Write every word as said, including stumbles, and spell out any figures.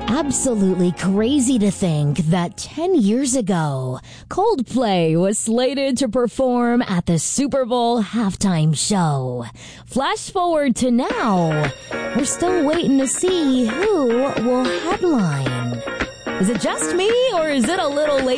Absolutely crazy to think that ten years ago, Coldplay was slated to perform at the Super Bowl halftime show. Flash forward to now, we're still waiting to see who will headline. Is it just me, or is it a little late